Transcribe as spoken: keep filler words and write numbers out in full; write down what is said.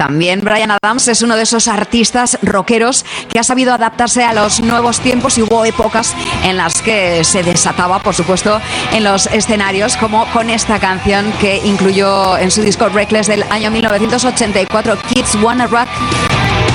También Bryan Adams es uno de esos artistas rockeros que ha sabido adaptarse a los nuevos tiempos, y hubo épocas en las que se desataba, por supuesto, en los escenarios, como con esta canción que incluyó en su disco Reckless del año mil novecientos ochenta y cuatro, Kids Wanna Rock.